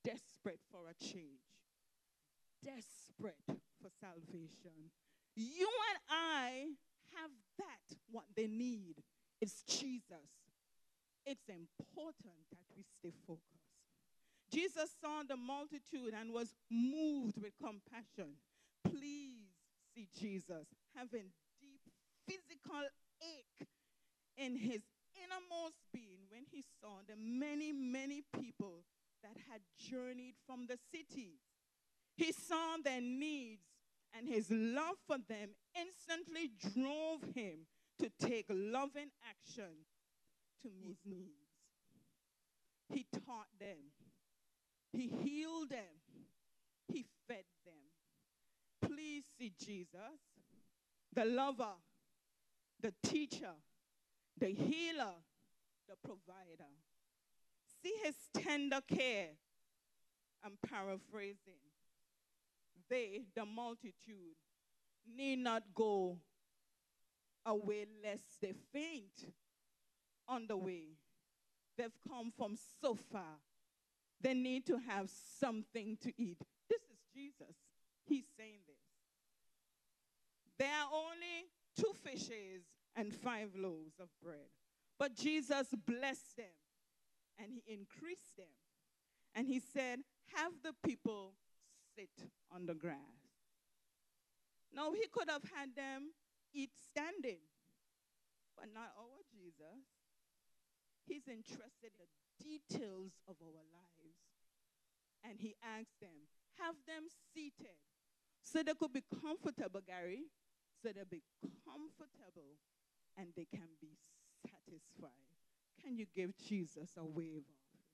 desperate for a change, desperate for salvation. You and I have that, what they need. It's Jesus. It's important that we stay focused. Jesus saw the multitude and was moved with compassion. Please see Jesus having deep physical ache in his innermost being when he saw the many, many people that had journeyed from the cities. He saw their needs, and his love for them instantly drove him to take loving action to meet his needs. He taught them. He healed them. He fed them. Please see Jesus, the lover, the teacher, the healer, the provider. See his tender care. I'm paraphrasing. They, the multitude, need not go away lest they faint on the way. They've come from so far. They need to have something to eat. This is Jesus. He's saying this. There are only 2 fishes and 5 loaves of bread. But Jesus blessed them, and he increased them. And he said, have the people sit on the grass. Now, he could have had them eat standing, but not our Jesus. He's interested in the details of our lives. And he asked them, have them seated so they could be comfortable, Gary, so they'll be comfortable and they can be satisfied. Can you give Jesus a wave offering?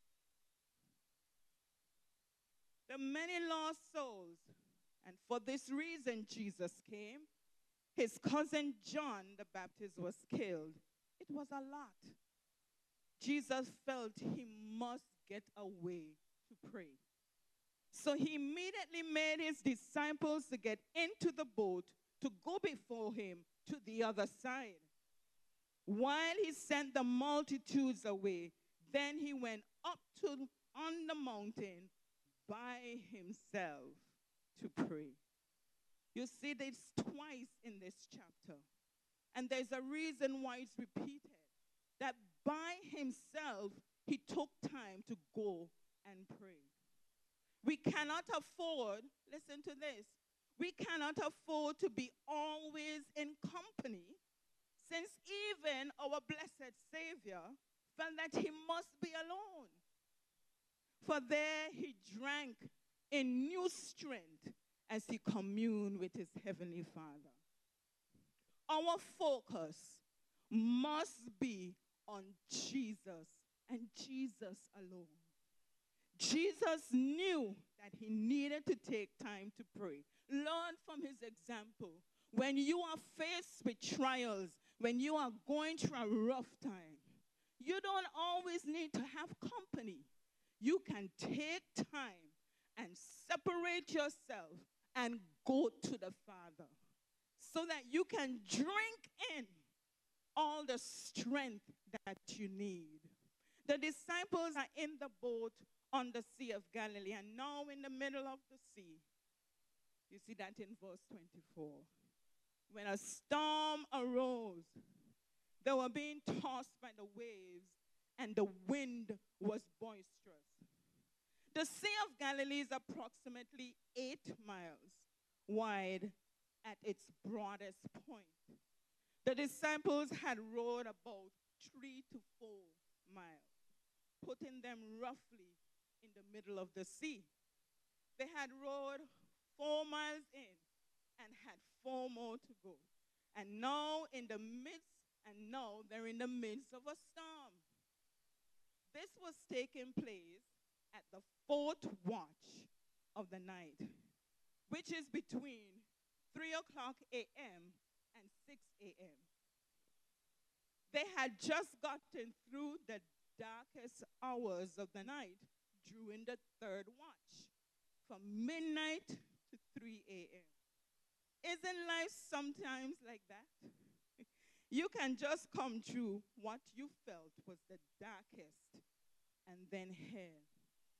The many lost souls, and for this reason Jesus came. His cousin John the Baptist was killed. It was a lot. Jesus felt he must get away to pray. So he immediately made his disciples to get into the boat to go before him to the other side. While he sent the multitudes away, then he went up on the mountain by himself to pray. You see this twice in this chapter. And there's a reason why it's repeated. That by himself, he took time to go and pray. We cannot afford, listen to this, we cannot afford to be always in company, since even our blessed Savior felt that he must be alone. For there he drank in new strength as he communed with his heavenly Father. Our focus must be on Jesus and Jesus alone. Jesus knew that he needed to take time to pray. Learn from his example. When you are faced with trials, when you are going through a rough time, you don't always need to have company. You can take time and separate yourself and go to the Father so that you can drink in all the strength that you need. The disciples are in the boat on the Sea of Galilee, and now in the middle of the sea. You see that in verse 24. When a storm arose, they were being tossed by the waves, and the wind was boisterous. The Sea of Galilee is approximately 8 miles wide at its broadest point. The disciples had rowed about 3 to 4 miles, putting them roughly in the middle of the sea. They had rowed 4 miles in and had 4 more to go. And now they're in the midst of a storm. This was taking place at the 4th watch of the night, which is between 3 o'clock a.m. and 6 a.m. They had just gotten through the darkest hours of the night during the 3rd watch, from midnight to 3 a.m. Isn't life sometimes like that? You can just come through what you felt was the darkest, and then hell